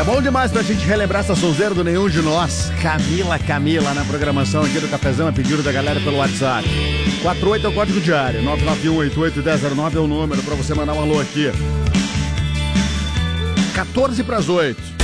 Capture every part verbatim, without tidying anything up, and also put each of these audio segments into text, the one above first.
bom demais pra gente relembrar essa sonzeira do Nenhum de Nós. Camila Camila na programação aqui do Cafezão, a pedido da galera pelo WhatsApp. quatro oito é o código de área, nove nove um oito oito um zero zero nove é o número pra você mandar um alô aqui. quatorze para as oito.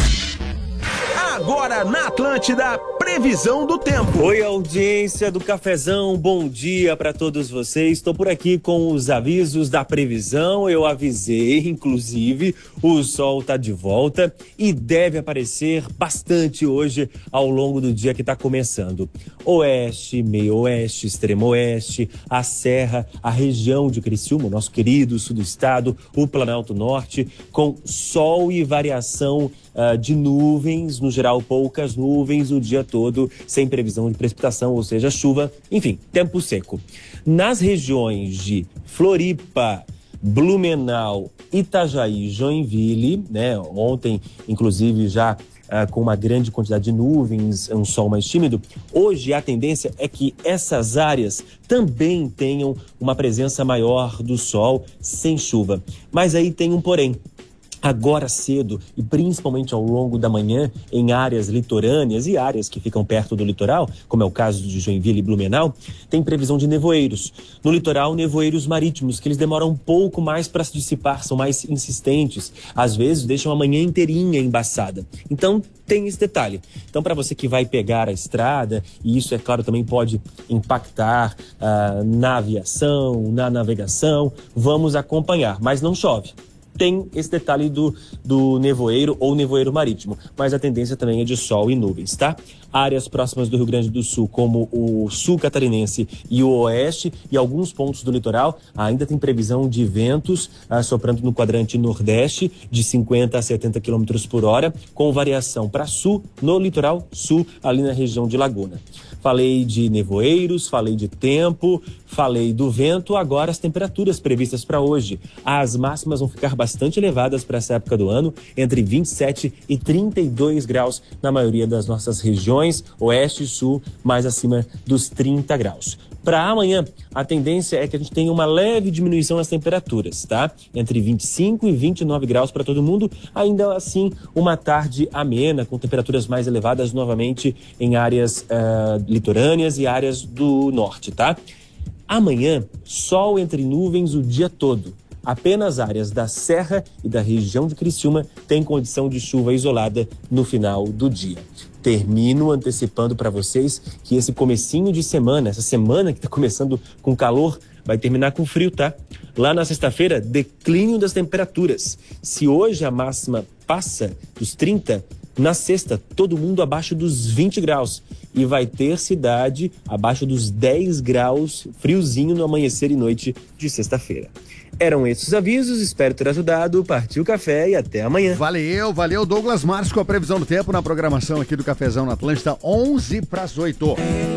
Agora na Atlântida, previsão do tempo. Oi, audiência do Cafezão, bom dia para todos vocês. Estou por aqui com os avisos da previsão. Eu avisei, inclusive, o sol está de volta e deve aparecer bastante hoje ao longo do dia que está começando. Oeste, meio oeste, extremo oeste, a Serra, a região de Criciúma, o nosso querido sul do estado, o Planalto Norte, com sol e variação uh, de nuvens, no geral poucas nuvens o dia todo, sem previsão de precipitação, ou seja, chuva, enfim, tempo seco. Nas regiões de Floripa, Blumenau, Itajaí, Joinville, né, ontem, inclusive, já Uh, com uma grande quantidade de nuvens, um sol mais tímido, hoje a tendência é que essas áreas também tenham uma presença maior do sol sem chuva. Mas aí tem um porém. Agora cedo, e principalmente ao longo da manhã, em áreas litorâneas e áreas que ficam perto do litoral, como é o caso de Joinville e Blumenau, tem previsão de nevoeiros. No litoral, nevoeiros marítimos, que eles demoram um pouco mais para se dissipar, são mais insistentes. Às vezes, deixam a manhã inteirinha embaçada. Então, tem esse detalhe. Então, para você que vai pegar a estrada, e isso, é claro, também pode impactar uh, na aviação, na navegação, vamos acompanhar, mas não chove. Tem esse detalhe do, do nevoeiro ou nevoeiro marítimo, mas a tendência também é de sol e nuvens, tá? Áreas próximas do Rio Grande do Sul, como o sul catarinense e o oeste, e alguns pontos do litoral, ainda tem previsão de ventos ah, soprando no quadrante nordeste de cinquenta a setenta quilômetros por hora, com variação para sul, no litoral sul, ali na região de Laguna. Falei de nevoeiros, falei de tempo, falei do vento, agora as temperaturas previstas para hoje. As máximas vão ficar bastante elevadas para essa época do ano, entre vinte e sete e trinta e dois graus na maioria das nossas regiões, oeste e sul, mais acima dos trinta graus. Para amanhã, a tendência é que a gente tenha uma leve diminuição nas temperaturas, tá? Entre vinte e cinco e vinte e nove graus para todo mundo, ainda assim uma tarde amena, com temperaturas mais elevadas novamente em áreas uh, litorâneas e áreas do norte, tá? Amanhã, sol entre nuvens o dia todo. Apenas áreas da Serra e da região de Criciúma têm condição de chuva isolada no final do dia. Termino antecipando para vocês que esse comecinho de semana, essa semana que está começando com calor, vai terminar com frio, tá? Lá na sexta-feira, declínio das temperaturas. Se hoje a máxima passa dos trinta, na sexta, todo mundo abaixo dos vinte graus. E vai ter cidade abaixo dos dez graus, friozinho no amanhecer e noite de sexta-feira. Eram esses os avisos, espero ter ajudado. Partiu o café e até amanhã. Valeu, valeu. Douglas Marques com a previsão do tempo na programação aqui do Cafezão na Atlântida, onze para as oito.